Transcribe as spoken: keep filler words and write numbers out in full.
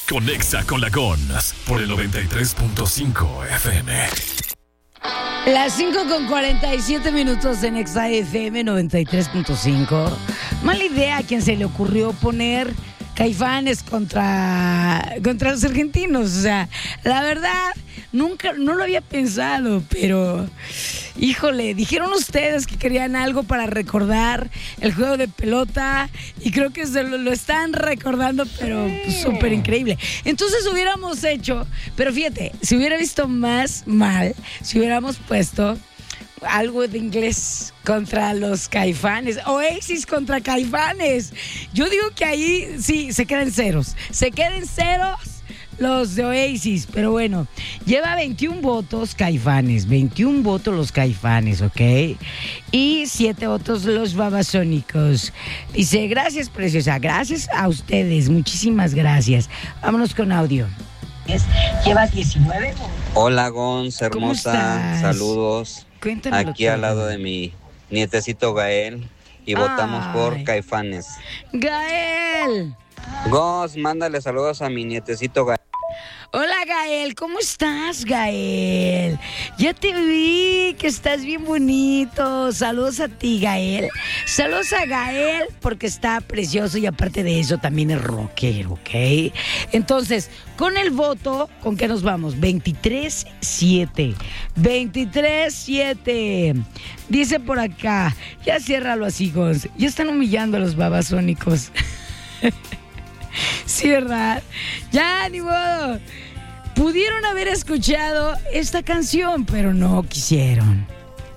Conexa con la Gons por el noventa y tres punto cinco F M. Las cinco con cuarenta y siete minutos en Exa F M noventa y tres punto cinco. Mala idea a quien se le ocurrió poner Caifanes contra, contra los argentinos. O sea, la verdad, nunca, no lo había pensado, pero híjole, dijeron ustedes que querían algo para recordar el juego de pelota y creo que se lo, lo están recordando, pero súper increíble. Entonces hubiéramos hecho, pero fíjate, si hubiera visto más mal, si hubiéramos puesto algo de inglés contra los Caifanes, Oasis contra Caifanes. Yo digo que ahí sí, se queden ceros, se queden ceros los de Oasis, pero bueno, lleva veintiún votos Caifanes, veintiún votos los Caifanes, ¿ok? Y siete votos los Babasónicos. Dice, gracias, preciosa, gracias a ustedes, muchísimas gracias. Vámonos con audio. Llevas diecinueve. Hola, Gons, hermosa, saludos. Cuéntamelo aquí todo. al lado de mi nietecito Gael y votamos Ay. por Caifanes. Gael. Gons, mándale saludos a mi nietecito Gael. Hola, Gael, ¿cómo estás, Gael? Ya te vi, que estás bien bonito. Saludos a ti, Gael. Saludos a Gael porque está precioso y aparte de eso también es rockero, ¿ok? Entonces, con el voto, ¿con qué nos vamos? veintitrés siete. veintitrés siete. Dice por acá, ya ciérralo así, Gonz. Ya están humillando a los babasónicos. Sí, ¿verdad? Ya, ni modo. Pudieron haber escuchado esta canción, pero no quisieron.